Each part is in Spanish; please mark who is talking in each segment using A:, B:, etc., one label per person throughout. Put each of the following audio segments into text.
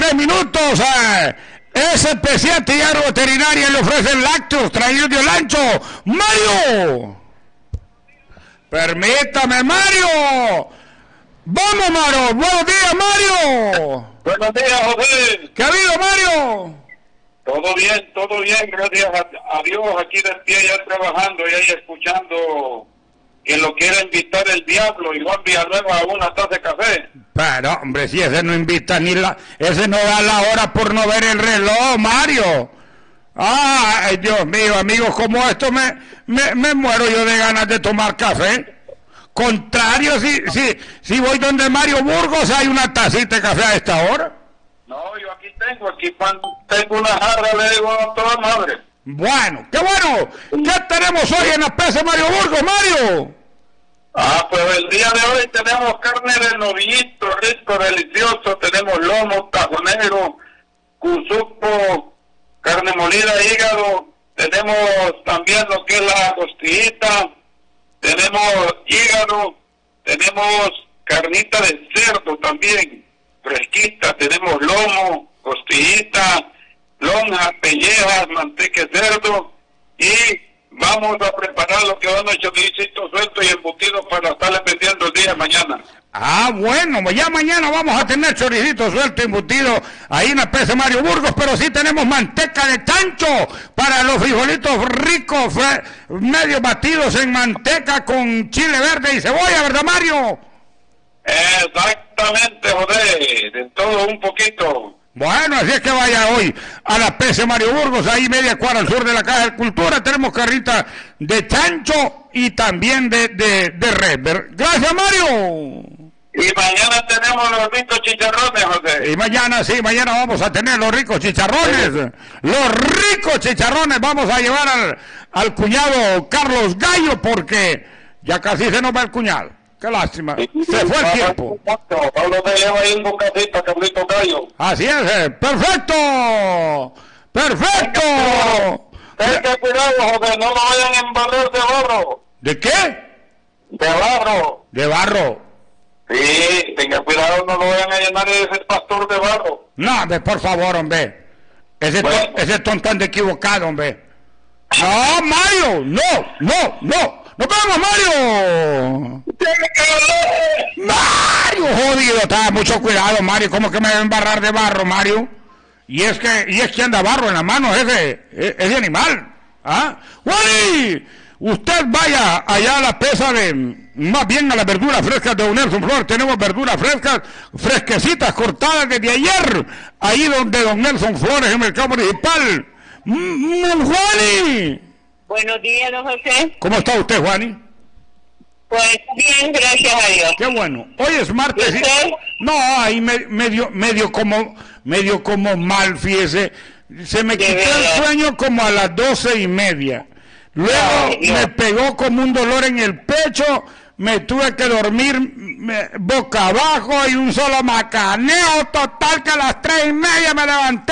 A: minutos. Es especialidad veterinaria, le ofrecen lácteos traídos de Olancho. ¡Mario! Permítame, Mario. ¡Vamos, Mario! ¡Buenos días, Mario!
B: Buenos días, José.
A: ¿Qué ha habido, Mario?
B: Todo bien, gracias a Dios, aquí de pie ya trabajando y ahí escuchando que lo quiere invitar el diablo y Juan Villanueva a una taza de café.
A: Pero, hombre, si ese no invita ese no da la hora por no ver el reloj, Mario. Ay, Dios mío, amigos, como esto me muero yo de ganas de tomar café. Contrario, si voy donde Mario Burgos hay una tacita de café a esta hora.
B: No, yo tengo una jarra, le digo a toda madre.
A: Bueno, qué bueno. ¿Qué tenemos hoy en la pesa Mario Burgos, Mario?
B: Pues el día de hoy tenemos carne de novillito, rico, delicioso. Tenemos lomo, tajo negro, cuzuco, carne molida, hígado. Tenemos también lo que es la costillita. Tenemos hígado. Tenemos carnita de cerdo también, fresquita. Tenemos lomo, costillita, lonjas, pellejas, manteca de cerdo y vamos a preparar lo que van a choricitos sueltos y embutidos para estarles vendiendo el día de mañana.
A: Bueno, ya mañana vamos a tener choricitos sueltos y embutidos ahí en la pesa Mario Burgos, pero sí tenemos manteca de chancho para los frijolitos ricos, medio batidos en manteca con chile verde y cebolla, ¿verdad, Mario?
B: Exactamente, joder, de todo un poquito.
A: Bueno, así es que vaya hoy a la PC Mario Burgos, ahí media cuadra al sur de la Caja de Cultura. Tenemos carrita de chancho y también de res. Gracias, Mario.
B: Y mañana tenemos los ricos chicharrones, José.
A: Y mañana vamos a tener los ricos chicharrones. Sí. Los ricos chicharrones vamos a llevar al cuñado Carlos Gallo porque ya casi se nos va el cuñado. Qué lástima, se fue el tiempo.
B: Pablo te lleva ahí un bocadito, Carlito Gallo.
A: Así es, perfecto.
B: Ten que cuidado, José, no lo vayan a embarrar de barro.
A: ¿De qué?
B: De barro.
A: De barro.
B: Sí, tenga cuidado, no lo vayan a llenar ese pastor de barro.
A: No, por favor, hombre. Ese tonto anda equivocado, hombre. No, Mario, no. ¡Nos vemos, Mario! ¡Mario, jodido! Está mucho cuidado, Mario. ¿Cómo que me va a embarrar de barro, Mario? Y es que anda barro en la mano ese animal. ¿Ah? ¡Wally! Usted vaya allá a la pesa más bien a las verduras frescas de Don Nelson Flores. Tenemos verduras frescas, fresquecitas, cortadas desde ayer. Ahí donde Don Nelson Flores, en el mercado municipal. ¡Wally!
C: Buenos días, don José.
A: ¿Cómo está usted, Juani?
C: Pues bien, gracias a Dios.
A: Qué bueno. Hoy es martes.
C: ¿Y usted?
A: No, ahí medio como mal, fíjese. Se me quitó el sueño como a las 12:30. Luego me pegó como un dolor en el pecho. Me tuve que dormir boca abajo y un solo macaneo total que a las 3:30 me levanté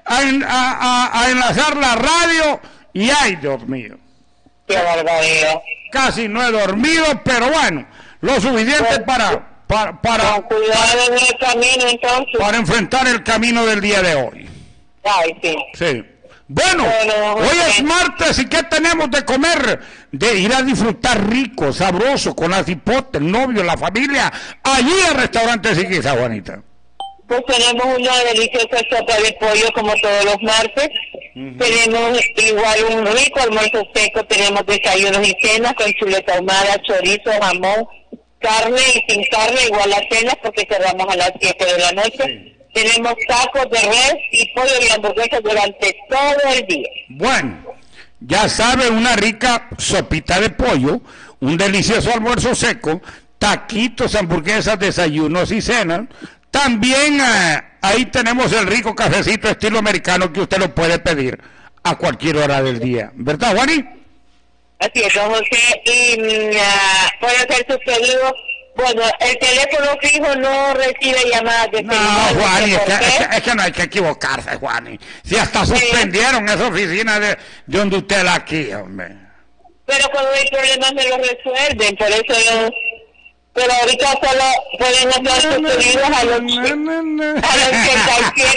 A: a enlazar la radio. Y ay, Dios mío.
C: Qué barbaridad.
A: Casi no he dormido, pero bueno, lo suficiente para
C: cuidado en el camino, entonces.
A: Para enfrentar el camino del día de hoy.
C: Ay, sí.
A: Sí. Bueno, hoy es martes y ¿qué tenemos de comer? De ir a disfrutar rico, sabroso, con la cipote, el novio, la familia, allí al restaurante Siquisa, Juanita.
C: Pues tenemos una deliciosa sopa de pollo como todos los martes. Tenemos igual un rico almuerzo seco, tenemos desayunos y cenas con chuleta ahumada, chorizo, jamón, carne y sin carne, igual las cenas porque cerramos a las 7 de la noche. Sí. Tenemos tacos de res y pollo y hamburguesas durante todo el día.
A: Bueno, ya sabe, una rica sopita de pollo, un delicioso almuerzo seco, taquitos, hamburguesas, desayunos y cenas. También ahí tenemos el rico cafecito estilo americano que usted lo puede pedir a cualquier hora del día. ¿Verdad, Juani?
C: Así es, don José. Y puede hacer sus pedidos. Bueno, el teléfono fijo no recibe llamadas de celular.
A: No, Juani, es que no hay que equivocarse, Juani. Si hasta suspendieron esa oficina de donde usted la aquí, hombre.
C: Pero cuando hay problemas me lo resuelven, por eso yo... Pero ahorita solo pueden hacer sus pedidos a los 87